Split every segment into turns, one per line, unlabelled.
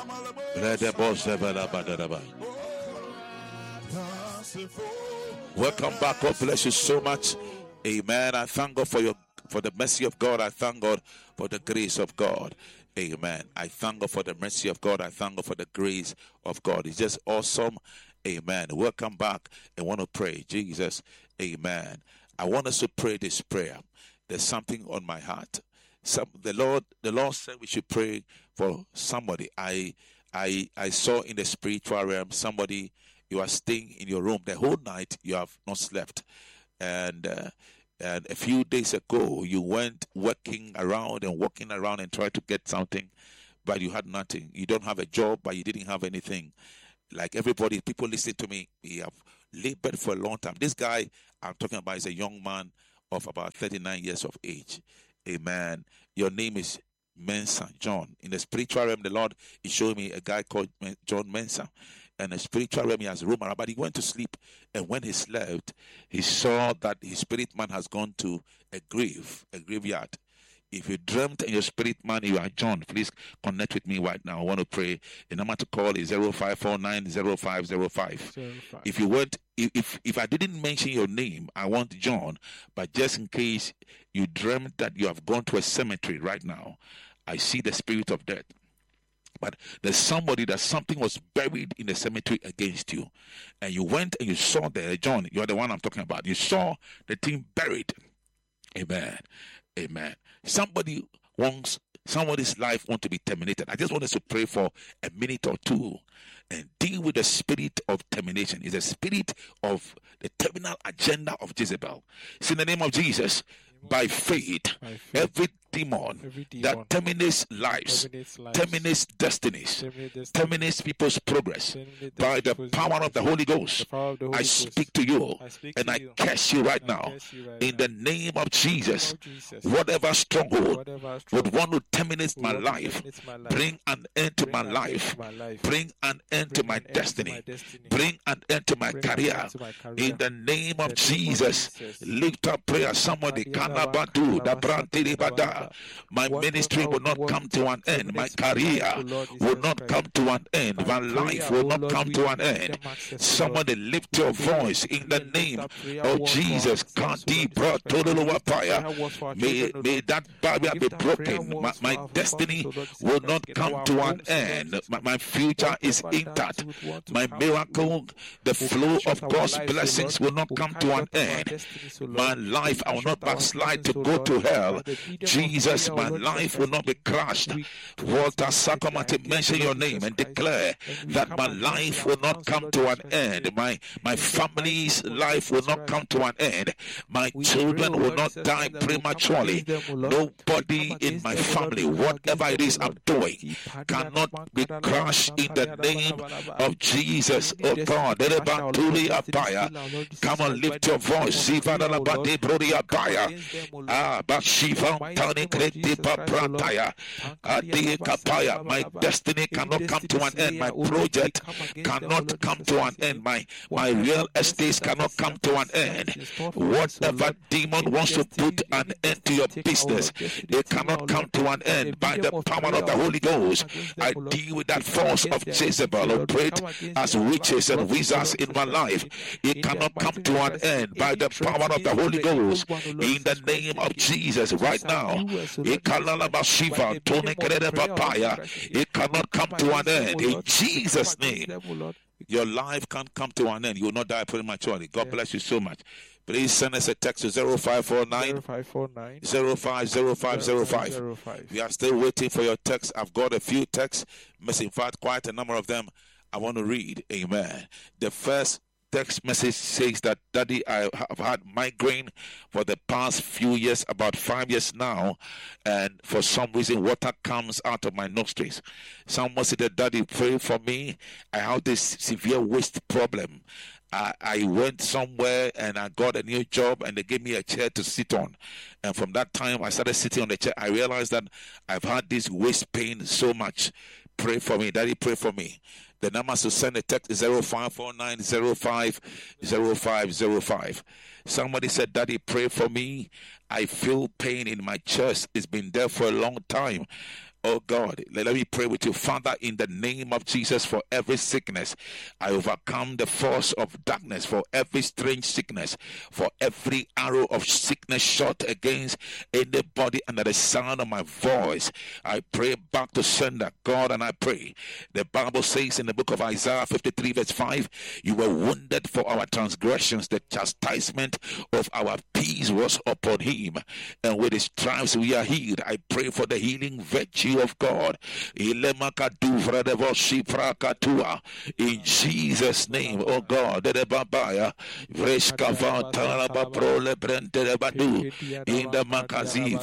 Welcome back. God bless you so much. Amen. I thank God for the mercy of God. I thank God for the grace of God. Amen. I thank God for the mercy of God. I thank God for the grace of God. It's just awesome. Amen. Welcome back. I want to pray. Jesus. Amen. I want us to pray this prayer. There's something on my heart. The Lord said we should pray for somebody. I saw in the spiritual realm somebody. You are staying in your room the whole night. You have not slept, and a few days ago you went walking around and tried to get something, but you had nothing. You don't have a job, but you didn't have anything. Like everybody, people listen to me. We have labored for a long time. This guy I'm talking about is a young man of about 39 years of age. Amen. Your name is Mensah John. In the spiritual realm, the Lord is showing me a guy called John Mensah. And the spiritual realm, he has a room around, but he went to sleep. And when he slept, he saw that his spirit man has gone to a graveyard. If you dreamt in your spirit man, you are John, please connect with me right now. I want to pray. The number to call is 05490505. If you went, if I didn't mention your name, I want John, but just in case you dreamt that you have gone to a cemetery right now, I see the spirit of death. But there's somebody that something was buried in the cemetery against you. And you went and you saw there, John, you're the one I'm talking about. You saw the thing buried. Amen. Amen. Somebody's life wants to be terminated. I just want us to pray for a minute or two and deal with the spirit of termination. It's the spirit of the terminal agenda of Jezebel. It's in the name of Jesus. By faith, every demon that terminates lives, terminates destinies, terminates people's progress, by the power of the Holy Ghost, I speak to you and I curse you right now. In the name of Jesus, whatever stronghold would want to terminate my life, bring an end to my life, bring an end to my destiny, bring an end to my career. In the name of Jesus, lift up prayer. Somebody can my ministry will not come to an end. My career will not come to an end. My life will not come to an end. Somebody lift your voice in the name of Jesus. May that barrier be broken. My destiny will not come to an end. My future is intact. My miracle, the flow of God's blessings will not come to an end. My life, I will not backslide to go to hell. Jesus, my life will not be crushed. Walter Sakomati, mention your name and declare that my life will not come to an end. My family's life will not come to an end. My children will not die prematurely. Nobody in my family, whatever it is I'm doing, cannot be crushed in the name of Jesus. Oh God, come on, lift your voice. My destiny cannot come to an end. My project cannot come to an end. My real estate cannot come to an end. Whatever demon wants to put an end to your business, it cannot come to an end. By the power of the Holy Ghost, I deal with that force of Jezebel, operate as witches and wizards in my life. It cannot come to an end by the power of the Holy Ghost. In the name of Jesus, right now, it cannot come to an end. In Jesus' name, your life can't come to an end. You will not die prematurely. God bless you so much. Please send us a text to 0549 050505. We are still waiting for your text. I've got a few texts. In fact, quite a number of them I want to read. Amen. The first text message says that, Daddy, I have had migraine for the past few years, about 5 years now, and for some reason water comes out of my nostrils. Someone said that, Daddy, pray for me. I have this severe waist problem. I went somewhere and I got a new job and they gave me a chair to sit on. And from that time I started sitting on the chair. I realized that I've had this waist pain so much. Pray for me. Daddy, pray for me. The number to send a text is 0549050505. Somebody said, Daddy, pray for me. I feel pain in my chest. It's been there for a long time. Oh God, let me pray with you. Father, in the name of Jesus, for every sickness, I overcome the force of darkness, for every strange sickness, for every arrow of sickness shot against anybody under the sound of my voice. I pray back to sender, God, and I pray. The Bible says in the book of Isaiah 53 verse 5, you were wounded for our transgressions, the chastisement of our peace was upon him, and with his stripes we are healed. I pray for the healing virtue of God. In Jesus' name, oh God, in the Makazi,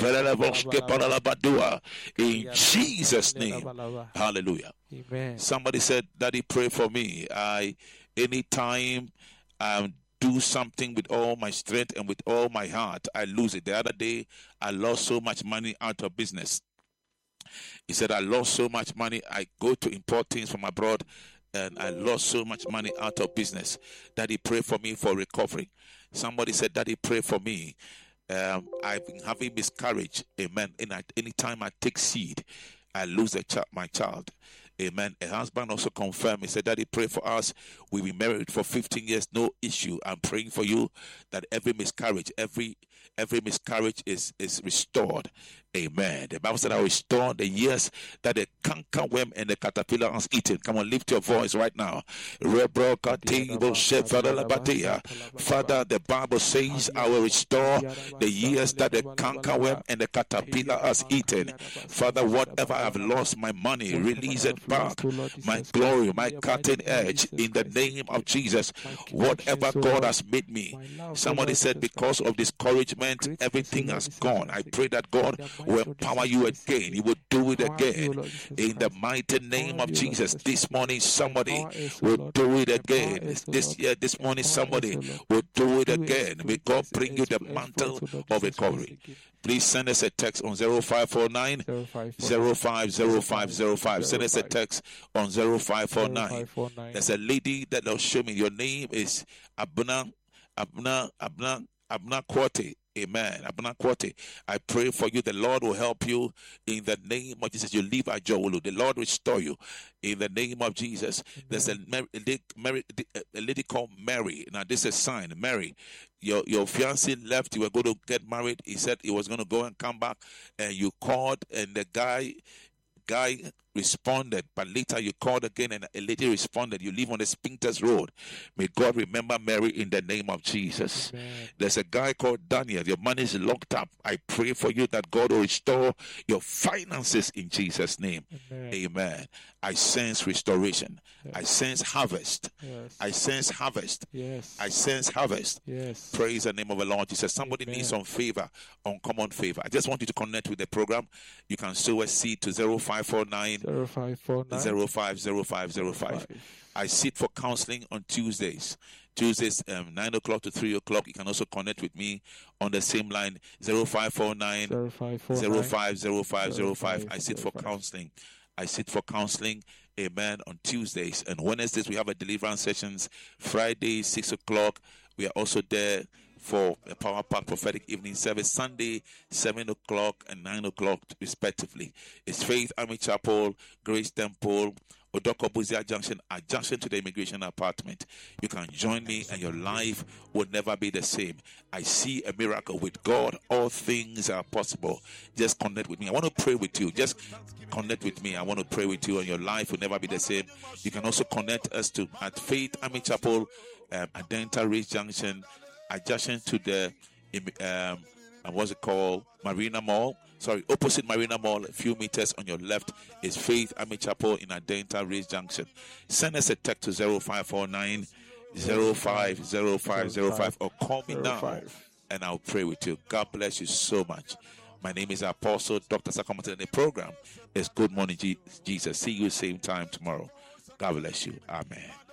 in Jesus' name, hallelujah.
Amen.
Somebody said, Daddy, pray for me. Anytime do something with all my strength and with all my heart, I lose it. The other day, I lost so much money out of business. He said, I lost so much money. I go to import things from abroad, and I lost so much money out of business. Daddy, pray for me for recovery. Somebody said, Daddy, pray for me. I've been having miscarriage. Amen. Anytime I take seed, I lose my child. Amen. A husband also confirmed. He said, Daddy, pray for us. We've been married for 15 years, no issue. I'm praying for you that every miscarriage miscarriage is restored. Amen. The Bible said, I will restore the years that the cankerworm and the caterpillar has eaten. Come on, lift your voice right now. Father, the Bible says, I will restore the years that the cankerworm and the caterpillar has eaten. Father, whatever I've lost, my money, release it back. My glory, my cutting edge, in the name of Jesus. Whatever God has made me. Somebody said, because of discouragement, everything has gone. I pray that God will empower you again. He will do it again. In the mighty name of Jesus. This morning, somebody will do it again. This morning, somebody will do it again. May God bring you the mantle of recovery. Please send us a text on 0549 050505. Send us a text on 0549. There's a lady that will show me. Your name is Abna Kwate. Amen. Abna Kwate. I pray for you. The Lord will help you in the name of Jesus. You leave Ajowulu. The Lord restore you in the name of Jesus. There's a lady called Mary. Now, this is a sign. Mary, your fiancé left. You were going to get married. He said he was going to go and come back. And you called, and the guy responded, but later you called again and a lady responded. You live on the Spinkters Road. May God remember Mary in the name of Jesus. Amen. There's a guy called Daniel. Your money is locked up. I pray for you that God will restore your finances in Jesus' name. Amen. Amen. I sense restoration. Yes. I sense harvest. Yes. I sense harvest. Yes. I sense harvest. Yes. Praise the name of the Lord Jesus. Somebody Amen. Needs some favor, uncommon favor. I just want you to connect with the program. You can sow a seed to 0549 050505. I sit for counseling on Tuesdays. 9 o'clock to 3 o'clock. You can also connect with me on the same line, 0549 050505. I sit for counseling. Amen. On Tuesdays and Wednesdays we have a deliverance sessions. Friday 6 o'clock. We are also there for a Power Pack prophetic evening service. Sunday 7 o'clock and 9 o'clock respectively. It's Faith Army Chapel, Grace Temple, Odoko Buzia Junction, adjacent to the immigration apartment. You can join me and your life will never be the same. I see a miracle. With God, all things are possible. Just connect with me. I want to pray with you. Just connect with me. I want to pray with you and your life will never be the same. You can also connect us at Faith Army Chapel, Adenta Ridge Junction, adjacent to the Marina Mall. Opposite Marina Mall, a few meters on your left is Faith Army Chapel in Adenta Ridge Junction. Send us a text to 0549 050505 or call me now and I'll pray with you. God bless you so much. My name is Apostle Dr. Sakamata, and the program is Good Morning Jesus. See you same time tomorrow. God bless you. Amen.